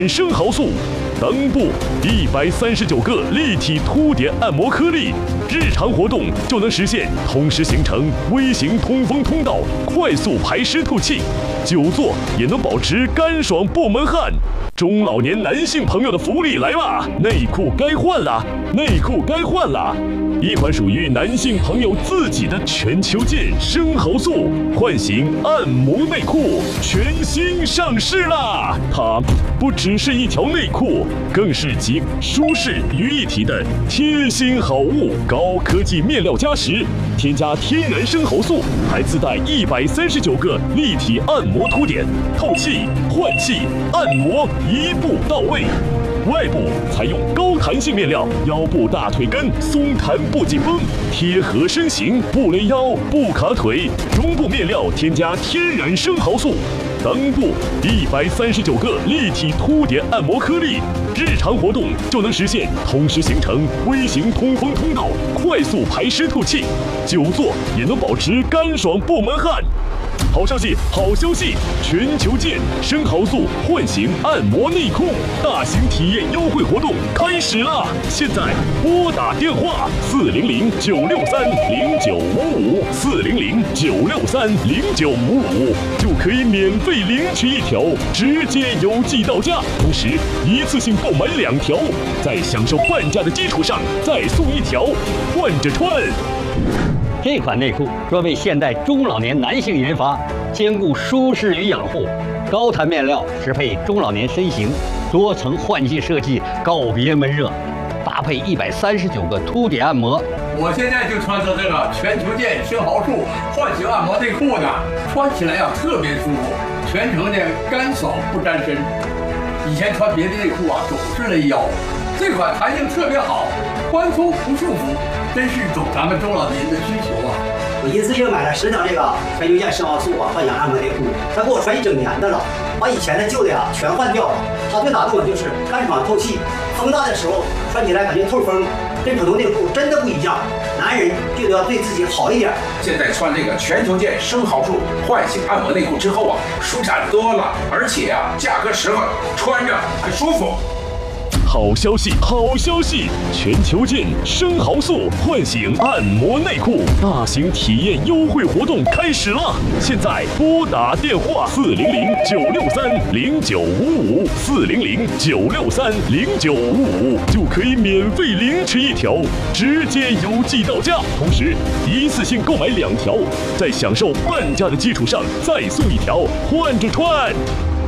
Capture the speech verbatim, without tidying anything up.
生蚝素，裆部一百三十九个立体凸点按摩颗粒，日常活动就能实现，同时形成微型通风通道，快速排湿透气，久坐也能保持干爽不闷汗。中老年男性朋友的福利来啦，内裤该换了，内裤该换了。一款属于男性朋友自己的全球见生蚝素唤醒按摩内裤全新上市啦！它不只是一条内裤，更是集舒适于一体的贴心好物。高科技面料加持，添加天然生蚝素，还自带一百三十九个立体按摩凸点，透气、换气、按摩一步到位。外部采用高弹性面料，腰部大腿根松弹不紧绷，贴合身形不勒腰不卡腿。中部面料添加天然生蚝素，裆部一百三十九个立体凸点按摩颗粒，日常活动就能实现，同时形成微型通风通道，快速排湿透气，久坐也能保持干爽不闷汗。好消息，好消息！全球见生蚝素唤醒按摩内裤大型体验优惠活动开始了！现在拨打电话四零零九六三零九五五四零零九六三零九五五，就可以免费领取一条，直接邮寄到家。同时，一次性购买两条，在享受半价的基础上再送一条，换着穿。 这款内裤专为现代中老年男性研发，兼顾舒适与养护，高弹面料适配中老年身形，多层换气设计告别闷热，搭配一百三十九个凸点按摩。 我现在就穿着这个全球见生蚝素唤醒按摩内裤呢，穿起来呀特别舒服，全程呢干爽不沾身。以前穿别的内裤啊总是勒腰，这款弹性特别好，宽松不束缚。真是懂咱们中老年的需求啊！ 我一次性买了十条这个全球见生蚝素啊幻想按摩内裤，它给我穿一整年的了，把以前的旧的呀全换掉了。它最打动我就是干爽透气，风大的时候穿起来感觉透风，跟普通内裤真的不一样。男人就得要对自己好一点。 现在穿这个全球见生蚝素唤醒按摩内裤之后啊，舒坦多了，而且啊价格实惠，穿着还舒服。 好消息，好消息！全球见生蚝素唤醒按摩内裤大型体验优惠活动开始了！现在拨打电话四零零九六三零九五五四零零九六三零九五五，就可以免费领取一条，直接邮寄到家。同时，一次性购买两条，在享受半价的基础上再送一条，换着穿。